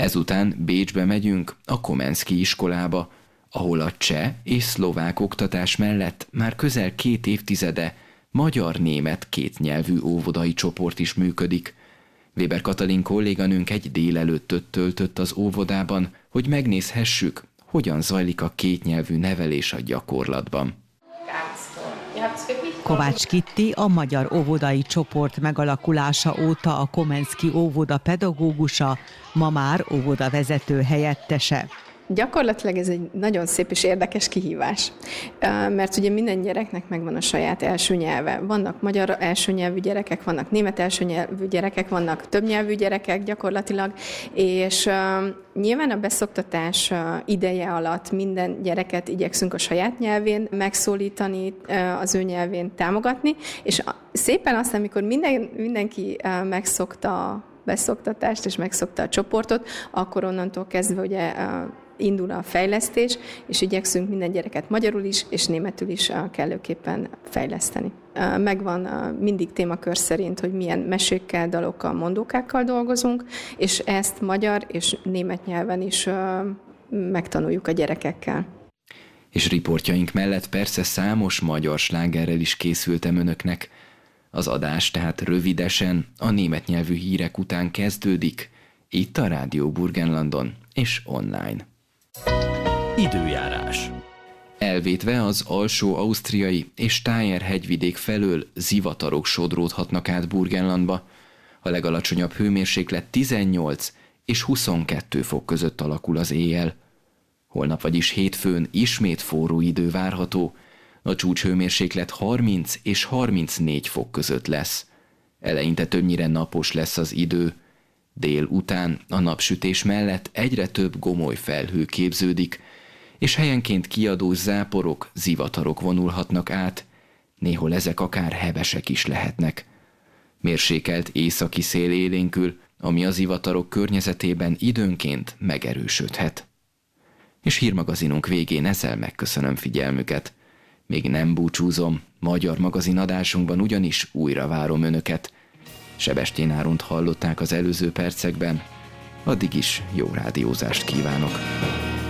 Ezután Bécsbe megyünk a Komenszki iskolába, ahol a cseh és szlovák oktatás mellett már közel 2 évtizede magyar-német kétnyelvű óvodai csoport is működik. Weber Katalin kolléganőnk egy délelőttöt töltött az óvodában, hogy megnézhessük, hogyan zajlik a kétnyelvű nevelés a gyakorlatban. Kovács Kitti a magyar óvodai csoport megalakulása óta a Komenszki óvoda pedagógusa, ma már óvodavezető helyettese. Gyakorlatilag ez egy nagyon szép és érdekes kihívás, mert ugye minden gyereknek megvan a saját első nyelve. Vannak magyar első nyelvű gyerekek, vannak német első nyelvű gyerekek, vannak többnyelvű gyerekek gyakorlatilag, és nyilván a beszoktatás ideje alatt minden gyereket igyekszünk a saját nyelvén megszólítani, az ő nyelvén támogatni, és szépen aztán, amikor mindenki megszokta a beszoktatást és megszokta a csoportot, akkor onnantól kezdve ugye indul a fejlesztés, és igyekszünk minden gyereket magyarul is és németül is kellőképpen fejleszteni. Megvan mindig témakör szerint, hogy milyen mesékkel, dalokkal, mondókákkal dolgozunk, és ezt magyar és német nyelven is megtanuljuk a gyerekekkel. És riportjaink mellett persze számos magyar slágerrel is készültem önöknek. Az adás tehát rövidesen a német nyelvű hírek után kezdődik, itt a Rádió Burgenlandon és online. Időjárás. Elvétve az alsó ausztriai és Steyr hegyvidék felől zivatarok sodródhatnak át Burgenlandba. A legalacsonyabb hőmérséklet 18 és 22 fok között alakul az éjjel. Holnap, vagyis hétfőn ismét forró idő várható. A csúcshőmérséklet 30 és 34 fok között lesz. Eleinte többnyire napos lesz az idő. Dél után a napsütés mellett egyre több gomoly felhő képződik, és helyenként kiadós záporok, zivatarok vonulhatnak át, néhol ezek akár hevesek is lehetnek. Mérsékelt északi szél élénkül, ami a zivatarok környezetében időnként megerősödhet. És hírmagazinunk végén ezzel megköszönöm figyelmüket. Még nem búcsúzom, magyar magazin adásunkban ugyanis újra várom önöket. Sebestyén Áront hallották az előző percekben, addig is jó rádiózást kívánok!